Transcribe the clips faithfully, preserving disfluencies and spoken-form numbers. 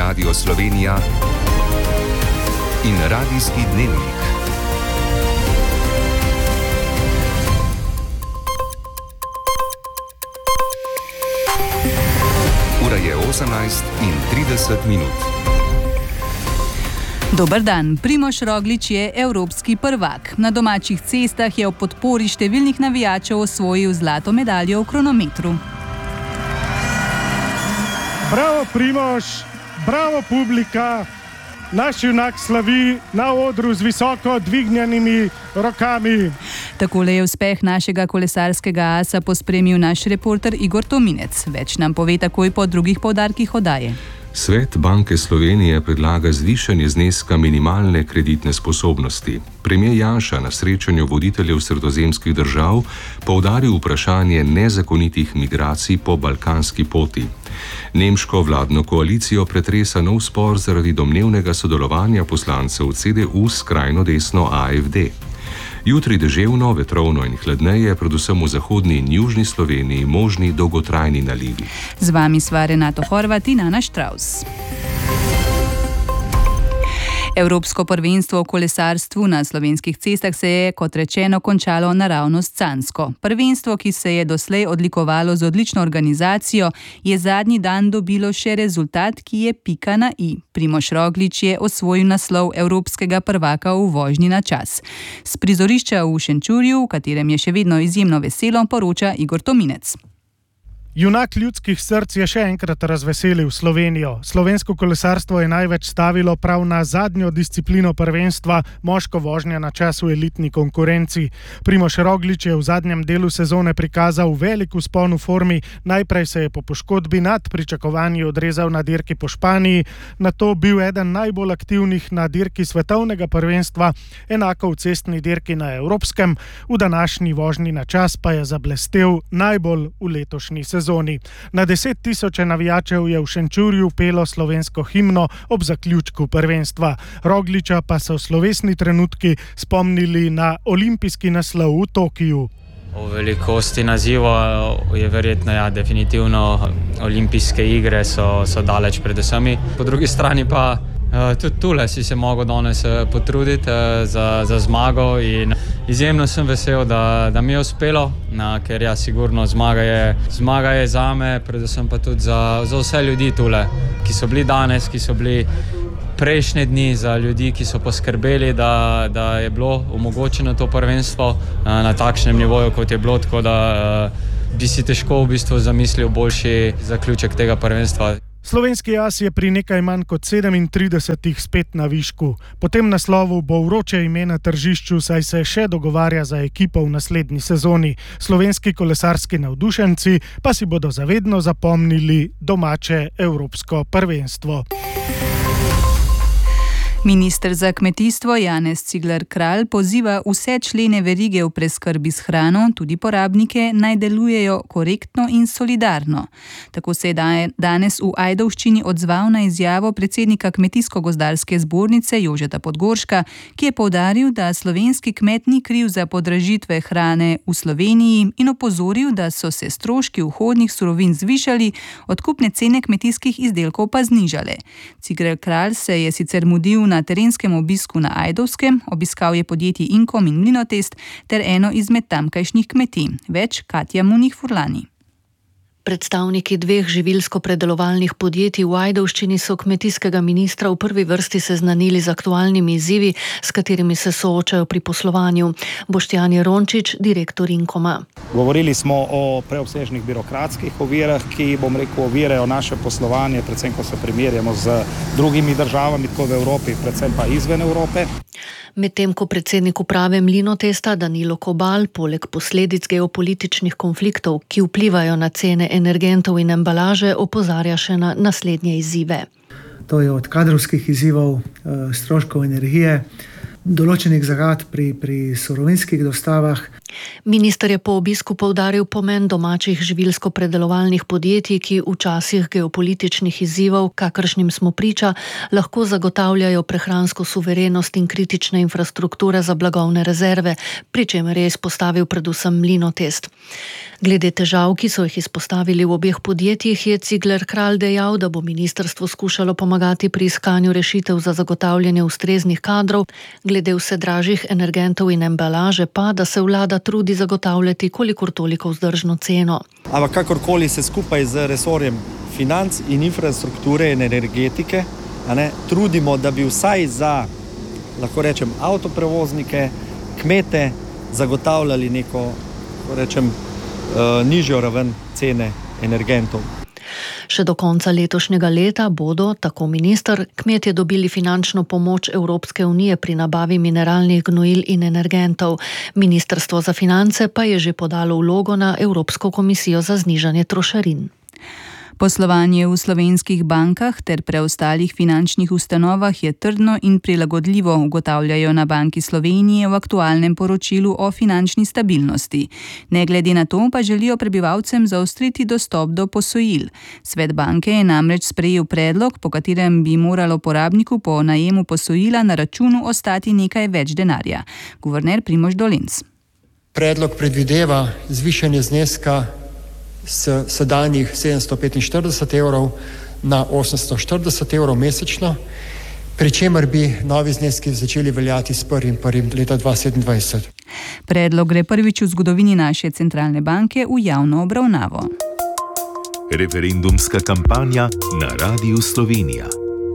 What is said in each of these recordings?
Radio Slovenija in Radijski dnevnik. Ura je osemnajst in trideset minut. Dober dan, Primož Roglič je evropski prvak. Na domačih cestah je ob podpori številnih navijačev osvojil zlato medaljo v kronometru. Bravo Primož, bravo publika, naš junak slavi na odru z visoko dvignjenimi rokami. Takole je uspeh našega kolesarskega asa pospremil naš reporter Igor Tominec. Več nam pove takoj po drugih poudarkih oddaje. Svet Banke Slovenije predlaga zvišanje zneska minimalne kreditne sposobnosti. Premier Janša na srečanju voditeljev sredozemskih držav poudaril vprašanje nezakonitih migracij po balkanski poti. Nemško vladno koalicijo pretresa nov spor zaradi domnevnega sodelovanja poslancev C D U s skrajno desno A F D. Jutri deževno, vetrovno in hladneje, predvsem v zahodni in južni Sloveniji možni dolgotrajni nalivi. Z vami sva Renato Horvat in Ana Štravs. Evropsko prvenstvo v kolesarstvu na slovenskih cestah se je, kot rečeno, končalo naravnost sanjsko. Prvenstvo, ki se je doslej odlikovalo z odlično organizacijo, je zadnji dan dobilo še rezultat, ki je pika na i. Primož Roglič je osvojil naslov evropskega prvaka v vožnji na čas. S prizorišča v Šenčurju, v katerem je še vedno izjemno veselo, poroča Igor Tominec. Junak ljudskih src je še enkrat razveselil Slovenijo. Slovensko kolesarstvo je največ stavilo prav na zadnjo disciplino prvenstva, moško vožnja na čas v elitni konkurenci. Primož Roglič je v zadnjem delu sezone prikazal velik vzpon v formi, najprej se je po poškodbi nad pričakovanji odrezal na dirki po Španiji, nato bil eden najbolj aktivnih na dirki svetovnega prvenstva, enako v cestni dirki na evropskem, v današnji vožnji na čas pa je zablestel najbolj v letošnji sezoni. Na deset tisoče navijačev je v Šenčurju pelo slovensko himno ob zaključku prvenstva. Rogliča pa so slovesni trenutki spomnili na olimpijski naslov v Tokiju. O velikosti naziva je verjetno, ja, definitivno olimpijske igre so, so daleč pred vsemi. Po drugi strani pa Uh, tudi tule si se mogel danes uh, potruditi uh, za, za zmago in izjemno sem vesel, da, da mi je uspelo, na, ker ja, sigurno zmaga je, zmaga je zame, predvsem pa tudi za, za vse ljudi tule, ki so bili danes, ki so bili prejšnje dni, za ljudi, ki so poskrbeli, da, da je bilo omogočeno to prvenstvo uh, na takšnem nivoju, kot je bilo, tako da uh, bi si težko v bistvu zamislil boljši zaključek tega prvenstva. Slovenski as je pri nekaj manj kot sedemintridesetih spet na višku. Po tem naslovu bo vroče ime na tržišču, saj se še dogovarja za ekipo v naslednji sezoni. Slovenski kolesarski navdušenci pa si bodo zavedno zapomnili domače evropsko prvenstvo. Minister za kmetijstvo Janez Cigler Kralj poziva vse člene verige v preskrbi s hrano, tudi porabnike, naj delujejo korektno in solidarno. Tako se je danes v Ajdovščini odzval na izjavo predsednika Kmetijsko-gozdarske zbornice Jožeta Podgorška, ki je poudaril, da slovenski kmet ni kriv za podražitve hrane v Sloveniji in opozoril, da so se stroški vhodnih surovin zvišali, odkupne cene kmetijskih izdelkov pa znižale. Cigler Kralj se je sicer mudil na terenskem obisku na Ajdovskem, obiskal je podjetji Inkom in Mlinotest ter eno izmed tamkajšnjih kmetij. Več Katja Munih-Furlani. Predstavniki dveh živilsko-predelovalnih podjetij v Ajdovščini so kmetijskega ministra v prvi vrsti seznanili z aktualnimi izzivi, s katerimi se soočajo pri poslovanju. Boštjan Jerončič, direktor Inkoma. Govorili smo o preobsežnih birokratskih ovirah, ki, bom rekel, ovirajo naše poslovanje, predvsem ko se primerjamo z drugimi državami, tako v Evropi, predvsem pa izven Evrope. Medtem ko predsednik uprave Mlinotesta Danilo Kobal poleg posledic geopolitičnih konfliktov, ki vplivajo na cene energentov in embalaže, opozarja še na naslednje izzive. To je od kadrovskih izzivov, stroškov energije, določenih zagat pri, pri surovinskih dostavah. Minister je po obisku poudaril pomen domačih živilsko-predelovalnih podjetij, ki v časih geopolitičnih izzivov, kakršnim smo priča, lahko zagotavljajo prehransko suverenost in kritične infrastrukture za blagovne rezerve, pri čemer je izpostavil predvsem Mlinotest. Glede težav, ki so jih izpostavili v obeh podjetjih, je Cigler Kralj dejal, da bo ministrstvo skušalo pomagati pri iskanju rešitev za zagotavljanje ustreznih kadrov, glede vse dražjih energentov in embalaže pa, da se vlada trudi zagotavljati kolikor toliko vzdržno ceno. Ampak kakorkoli se skupaj z resorjem financ in infrastrukture in energetike a ne, trudimo, da bi vsaj za, lahko rečem, avtoprevoznike, kmete zagotavljali neko, lahko rečem, nižjo raven cene energentov. Še do konca letošnjega leta bodo, tako minister, kmetje dobili finančno pomoč Evropske unije pri nabavi mineralnih gnojil in energentov. Ministrstvo za finance pa je že podalo vlogo na Evropsko komisijo za znižanje trošarin. Poslovanje v slovenskih bankah ter preostalih finančnih ustanovah je trdno in prilagodljivo, ugotavljajo na Banki Slovenije v aktualnem poročilu o finančni stabilnosti. Ne glede na to pa želijo prebivalcem zaostriti dostop do posojil. Svet banke je namreč sprejel predlog, po katerem bi moralo porabniku po najemu posojila na računu ostati nekaj več denarja. Guverner Primož Dolenc. Predlog predvideva zvišanje zneska s sedanjih sedemsto petinštirideset evrov na osemsto štirideset evrov mesečno, pri čemer bi novi zneski začeli veljati s prvim prvim leta dva tisoč sedemindvajset. Predlog gre prvič v zgodovini naše centralne banke v javno obravnavo. Referendumska kampanja na Radiu Slovenija.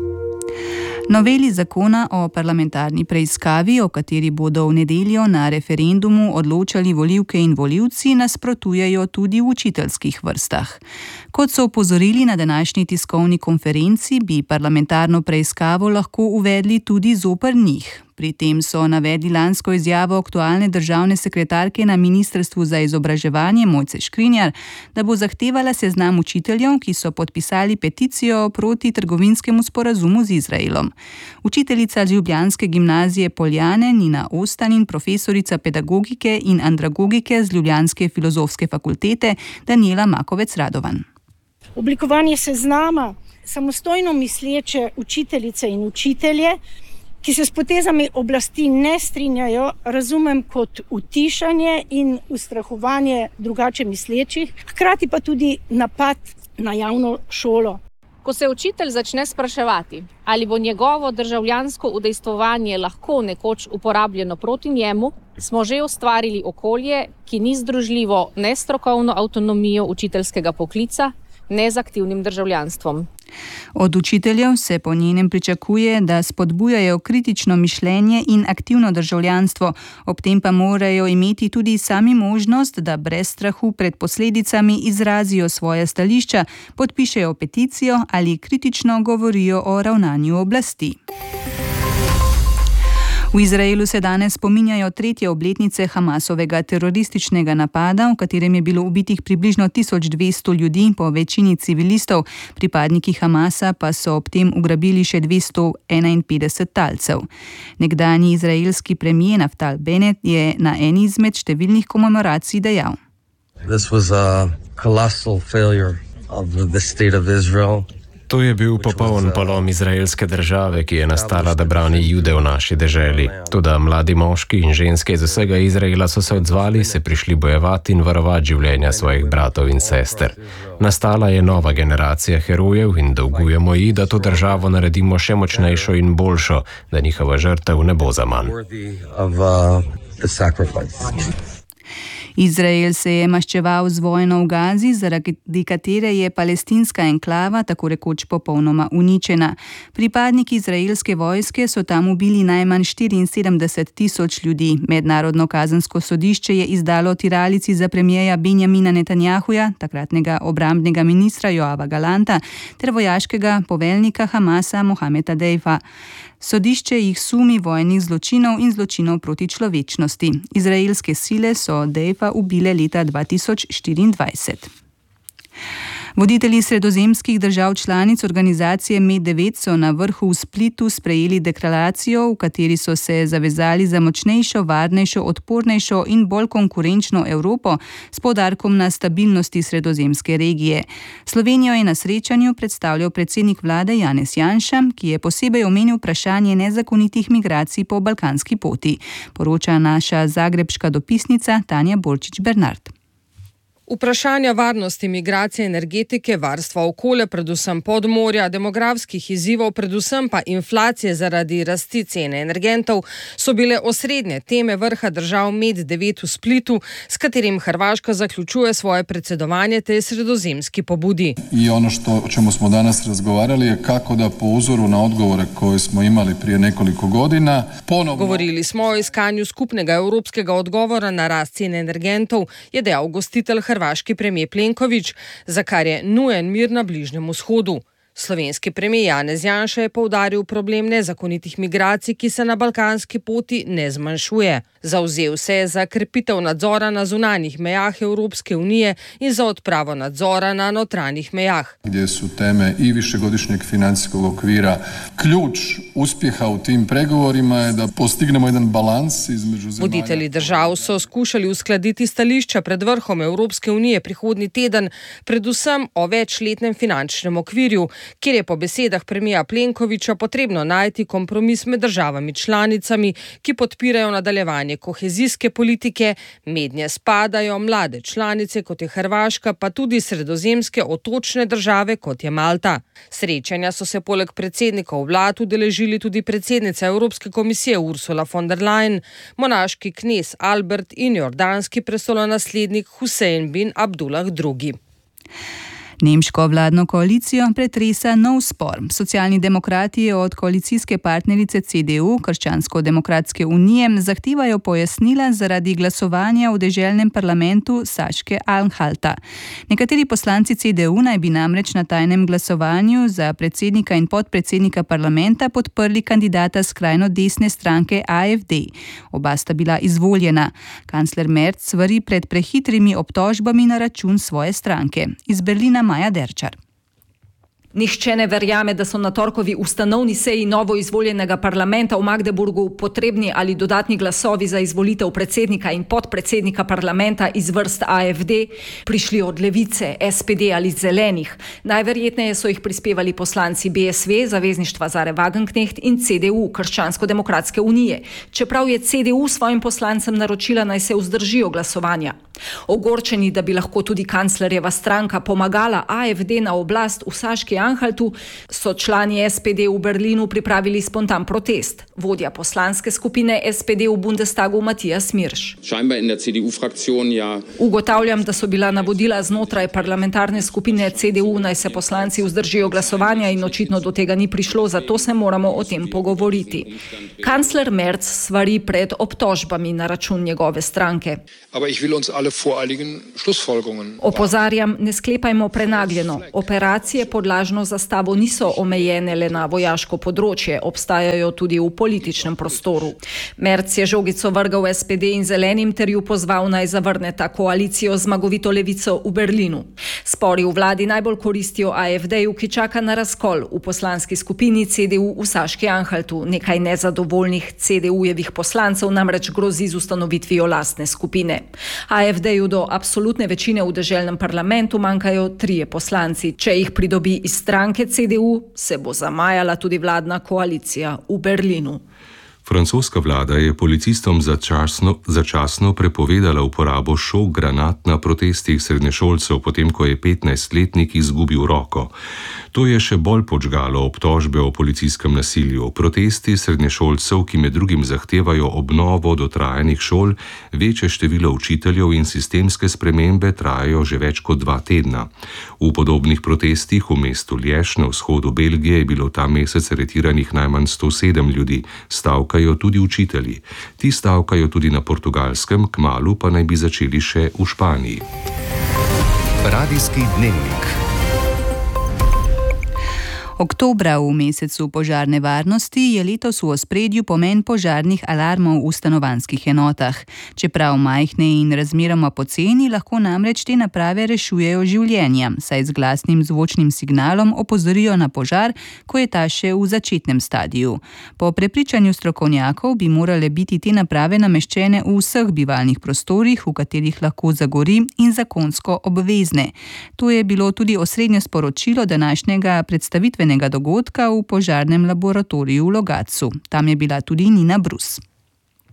Noveli zakona o parlamentarni preiskavi, o kateri bodo v nedeljo na referendumu odločali volivke in volivci, nasprotujejo tudi v učiteljskih vrstah. Kot so opozorili na današnji tiskovni konferenci, bi parlamentarno preiskavo lahko uvedli tudi zoper njih. Pri tem so navedli lansko izjavo aktualne državne sekretarke na Ministrstvu za izobraževanje Mojce Škrinjar, da bo zahtevala seznam učiteljev, ki so podpisali peticijo proti trgovinskemu sporazumu z Izraelom. Učiteljica ljubljanske gimnazije Poljane Nina Ostanin, profesorica pedagogike in andragogike z ljubljanske filozofske fakultete Danijela Makovec Radovan. Oblikovanje seznama samostojno misleče učiteljice in učitelje, ki se s potezami oblasti ne strinjajo, razumem kot utišanje in ustrahovanje drugače mislečih, hkrati pa tudi napad na javno šolo. Ko se učitelj začne spraševati, ali bo njegovo državljansko udejstvovanje lahko nekoč uporabljeno proti njemu, smo že ustvarili okolje, ki ni združljivo ne s strokovno avtonomijo učiteljskega poklica, ne z aktivnim državljanstvom. Od učiteljev se po njenem pričakuje, da spodbujajo kritično mišljenje in aktivno državljanstvo, ob tem pa morajo imeti tudi sami možnost, da brez strahu pred posledicami izrazijo svoje stališča, podpišejo peticijo ali kritično govorijo o ravnanju oblasti. V Izraelu se danes spominjajo tretje obletnice Hamasovega terorističnega napada, v katerem je bilo ubitih približno tisoč dvesto ljudi, po večini civilistov, pripadniki Hamasa pa so ob tem ugrabili še dvesto enainpetdeset talcev. Nekdanji izraelski premier Naftali Bennett je na eni izmed številnih komemoracij dejal: This was a colossal failure of the state of Israel. To je bil popoln polom izraelske države, ki je nastala, da brani Jude v naši deželi. Toda mladi moški in ženske iz vsega Izraela so se odzvali, se prišli bojevati in varovati življenja svojih bratov in sester. Nastala je nova generacija herojev in dolgujemo ji, da to državo naredimo še močnejšo in boljšo, da njihova žrtev ne bo zaman. Izrael se je maščeval z vojno v Gazi, zaradi katere je palestinska enklava tako rekoč popolnoma uničena. Pripadniki izraelske vojske so tam ubili najmanj štiriinsedemdeset tisoč ljudi. Mednarodno kazensko sodišče je izdalo tiralici za premierja Benjamina Netanjahuja, takratnega obrambnega ministra Joava Galanta, ter vojaškega poveljnika Hamasa Mohameda Deifa. Sodišče jih sumi vojnih zločinov in zločinov proti človečnosti. Izraelske sile so Deifa ubile leta dva tisoč štiriindvajset. Voditelji sredozemskih držav članic organizacije Med devet so na vrhu v Splitu sprejeli deklaracijo, v kateri so se zavezali za močnejšo, varnejšo, odpornejšo in bolj konkurenčno Evropo s poudarkom na stabilnosti sredozemske regije. Slovenijo je na srečanju predstavljal predsednik vlade Janez Janša, ki je posebej omenil vprašanje nezakonitih migracij po balkanski poti, poroča naša zagrebška dopisnica Tanja Borčič Bernard. Vprašanja varnosti, migracije, energetike, varstva okolja, predvsem podmorja, demografskih izzivov, predvsem pa inflacije zaradi rasti cene energentov so bile osrednje teme vrha držav Med devet v Splitu, s katerim Hrvaška zaključuje svoje predsedovanje tej sredozemski pobudi. I ono što, o čemu smo danas razgovarali je kako da po uzoru na odgovore koje smo imali prije nekoliko godina ponovno... Govorili smo o iskanju skupnega evropskega odgovora na rast cene energentov, je dejal gostitelj hrvaški premijer Plenković, za kar je nujen mir na Bližnjem vzhodu. Slovenski premijer Janez Janša je poudaril problem nezakonitih migracij, ki se na balkanski poti ne zmanjšuje. Zavzel se je za krepitev nadzora na zunanjih mejah Evropske unije in za odpravo nadzora na notranjih mejah. Gdje su teme i višegodišnjeg financijskog okvira ključ uspjeha u tim pregovorima je da postignemo jedan balans između zemalja. Voditelji držav so skušali uskladiti stališča pred vrhom Evropske unije prihodnji teden, predvsem o večletnem finančnem okvirju, kjer je po besedah premijera Plenkovića potrebno najti kompromis med državami članicami, ki podpirajo nadaljevanje kohezijske politike, mednje spadajo mlade članice, kot je Hrvaška, pa tudi sredozemske otočne države, kot je Malta. Srečanja so se poleg predsednikov vlad udeležili tudi predsednica Evropske komisije Ursula von der Leyen, monaški knez Albert in jordanski prestolonaslednik Husein bin Abdullah drugi. Nemško vladno koalicijo pretresa nov spor. Socialni demokrati od koalicijske partnerice C D U, Krščansko-demokratske unije, zahtevajo pojasnila zaradi glasovanja v deželnem parlamentu Saške Anhalta. Nekateri poslanci C D U naj bi namreč na tajnem glasovanju za predsednika in podpredsednika parlamenta podprli kandidata skrajno desne stranke A F D. Oba sta bila izvoljena. Kancler Merz svari pred prehitrimi obtožbami na račun svoje stranke. Iz Berlina Maja Derčar. Nihče ne verjame, da so na torkovi ustanovni seji novo izvoljenega parlamenta v Magdeburgu potrebni ali dodatni glasovi za izvolitev predsednika in podpredsednika parlamenta iz vrst A F D prišli od Levice, S P D ali Zelenih. Najverjetneje so jih prispevali poslanci B S V, Zavezništva Zare Wagenknecht in C D U, Krščansko-demokratske unije, čeprav je C D U svojim poslancem naročila, naj se vzdržijo glasovanja. Ogorčeni, da bi lahko tudi kanclerjeva stranka pomagala A F D na oblast v Saški Anhaltu, so člani S P D v Berlinu pripravili spontan protest. Vodja poslanske skupine S P D v Bundestagu Matijas Mirš. Ja. Ugotavljam, da so bila navodila znotraj parlamentarne skupine C D U, naj se poslanci vzdržijo glasovanja in očitno do tega ni prišlo, zato se moramo o tem pogovoriti. Kancler Merz svari pred obtožbami na račun njegove stranke. Opozarjam, ne sklepajmo prenagljeno. Operacije pod lažno zastavo niso omejene le na vojaško področje, obstajajo tudi v političnem prostoru. Merz je žogico vrgal S P D in Zelenim ter ju pozval, naj zavrneta koalicijo zmagovito levico v Berlinu. Spori v vladi najbolj koristijo A F D-ju, ki čaka na razkol v poslanski skupini C D U v Saški Anhaltu. Nekaj nezadovoljnih C D U-jevih poslancev namreč grozi z ustanovitvijo lastne skupine. A F D-ju do absolutne večine v deželnem parlamentu manjkajo trije poslanci. Če jih pridobi iz stranke C D U, se bo zamajala tudi vladna koalicija v Berlinu. Francoska vlada je policistom začasno, začasno prepovedala uporabo šok granat na protestih srednješolcev, potem ko je petnajstletnik izgubil roko. To je še bolj podžgalo obtožbe o policijskem nasilju. Protesti srednješolcev, ki med drugim zahtevajo obnovo dotrajanih šol, večje število učiteljev in sistemske spremembe trajajo že več kot dva tedna. V podobnih protestih v mestu Liež na vzhodu Belgije je bilo ta mesec aretiranih najmanj sto sedem ljudi. Stavkajo tudi učitelji. Ti stavkajo tudi na Portugalskem, kmalu pa naj bi začeli še v Španiji. Radijski dnevnik. Oktobra, v mesecu požarne varnosti, je letos v ospredju pomen požarnih alarmov v stanovanjskih enotah. Čeprav majhne in razmeroma poceni, lahko namreč te naprave rešujejo življenja, saj z glasnim zvočnim signalom opozorijo na požar, ko je ta še v začetnem stadiju. Po prepričanju strokovnjakov bi morale biti te naprave nameščene v vseh bivalnih prostorih, v katerih lahko zagori, in zakonsko obvezne. To je bilo tudi osrednje sporočilo današnjega predstavitvenega dogodka v požarnem laboratoriju v Logatcu. Tam je bila tudi Nina Brus.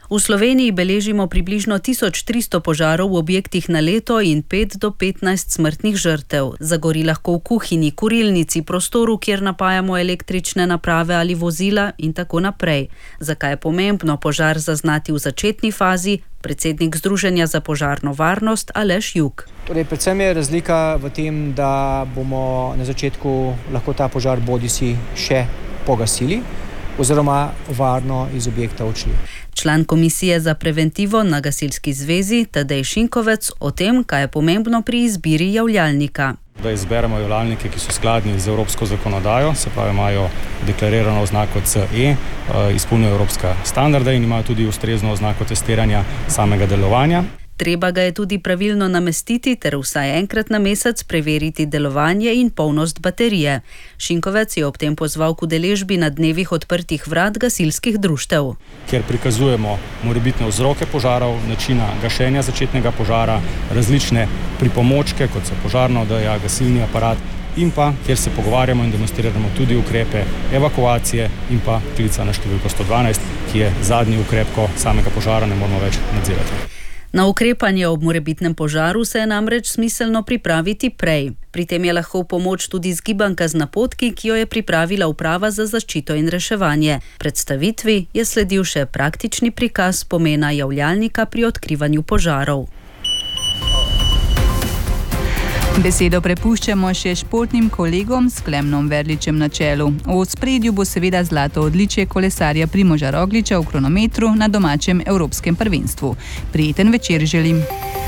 V Sloveniji beležimo približno tisoč tristo požarov v objektih na leto in pet do petnajst smrtnih žrtev. Zagori lahko v kuhinji, kurilnici, prostoru, kjer napajamo električne naprave ali vozila in tako naprej. Zakaj je pomembno požar zaznati v začetni fazi? Predsednik Združenja za požarno varnost Aleš Jug. Torej, predvsem je razlika v tem, da bomo na začetku lahko ta požar bodisi še pogasili oziroma varno iz objekta odšli. Član Komisije za preventivo na Gasilski zvezi Tadej Šinkovec o tem, kaj je pomembno pri izbiri javljalnika. Da izberemo javljalnike, ki so skladni z evropsko zakonodajo, se pravi imajo deklarirano oznako C E, izpolnjujejo evropska standarda in imajo tudi ustrezno oznako testiranja samega delovanja. Treba ga je tudi pravilno namestiti ter vsaj enkrat na mesec preveriti delovanje in polnost baterije. Šinkovec je ob tem pozval k udeležbi na dnevih odprtih vrat gasilskih društev. Kjer prikazujemo morebitne vzroke požarov, načina gašenja začetnega požara, različne pripomočke, kot so požarna odeja, gasilni aparat in pa kjer se pogovarjamo in demonstriramo tudi ukrepe evakuacije in pa klica na številko sto dvanajst, ki je zadnji ukrep, ko samega požara ne moramo več nadzirati. Na ukrepanje ob morebitnem požaru se je namreč smiselno pripraviti prej. Pri tem je lahko v pomoč tudi zgibanka z napotki, ki jo je pripravila Uprava za zaščito in reševanje. Predstavitvi je sledil še praktični prikaz pomena javljalnika pri odkrivanju požarov. Besedo prepuščamo še športnim kolegom s Klemnom Verličem na čelu. V ospredju bo seveda zlato odličje kolesarja Primoža Rogliča v kronometru na domačem evropskem prvenstvu. Prijeten večer želim.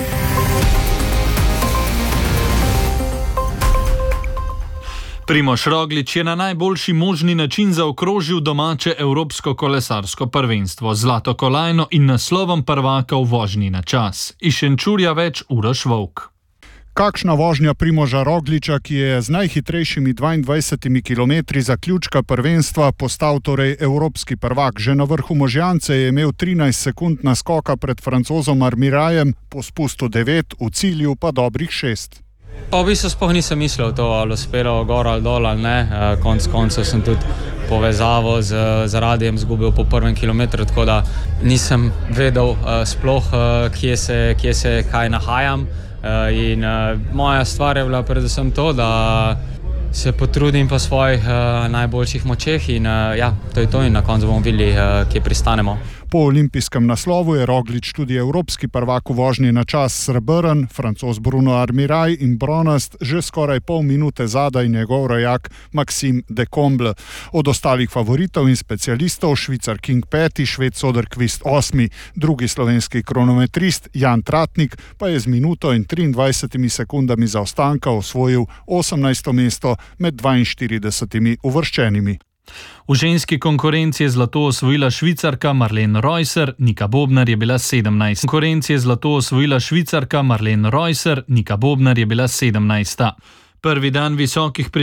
Primož Roglič je na najboljši možni način zaokrožil domače evropsko kolesarsko prvenstvo, zlato kolajno in naslovom prvaka v vožnji na čas. Iz Šenčurja več Uroš Volk. Kakšna vožnja Primoža Rogliča, ki je z najhitrejšimi dvaindvajsetimi kilometri zaključka prvenstva postal torej evropski prvak. Že na vrhu Možjance je imel trinajst sekund naskoka pred Francozom Armirajem, po spustu devet, v cilju pa dobrih šest. Pa v bistvu sploh nisem mislil to, ali uspelo gor ali dol ali ne. Konec koncev sem tudi povezavo z, z radijem zgubil po prvem kilometru, tako da nisem vedel sploh, kje se, kje se kaj nahajam. In uh, moja stvar je bila predvsem to, da se potrudim po svojih uh, najboljših močeh in uh, ja, to je to in na koncu bomo videli, uh, kje pristanemo. Po olimpijskem naslovu je Roglič tudi evropski prvak v vožnji na čas srebrn, Francoz Bruno Armiraj in bronast že skoraj pol minute zadaj njegov rojak Maxime de Comble. Od ostalih favoritov in specialistov Švicar King peti, Šved Soderqvist osmi, drugi slovenski kronometrist Jan Tratnik pa je z minuto in triindvajsetimi sekundami zaostanka osvojil osemnajsto mesto med dvainštiridesetimi uvrščenimi. V ženski konkurenci je zlato osvojila Švicarka Marlene Reusser, Nika Bobnar je bila sedemnajsta. Konkurenci je zlato osvojila Švicarka Marlene Reusser, Nika Bobnar je bila sedemnajsta. Prvi dan visokih